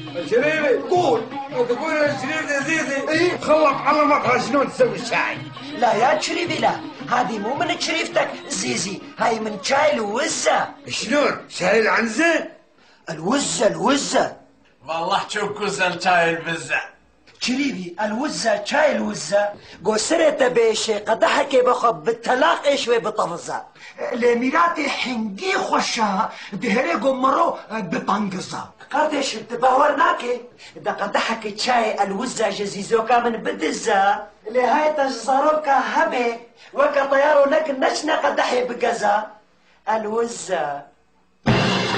شريفي قول. تقول يا شريف يا سيدي إيه؟ خلط علمك شلون تسوي الشاي. لا يا شريفي لا، هذه مو من شريفتك زيزي، هاي من شاي الوزة. شلون شاي العنزة؟ الوزة والله شوف كوزل شاي البزة شريفي، الوزة شاي الوزة قوسرة بيشي قدحكي بخب بالتلاقي شوي بطفزة لميراتي حنجي خوشا دهري قمرو ببانجزا قردش انتبهورناكي إذا قدحكي شاي الوزة جزيزوكا من بدزة لهاي تجزروكا هبي وكا طيارو لك نشنا قدحي بقزا الوزة